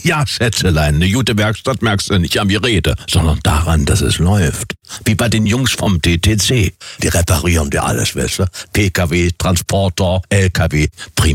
Ja, Schätzelein, eine gute Werkstatt merkst du nicht am Gerede, sondern daran, dass es läuft. Wie bei den Jungs vom TTC. Die reparieren dir alles, weißt du? PKW, Transporter, LKW,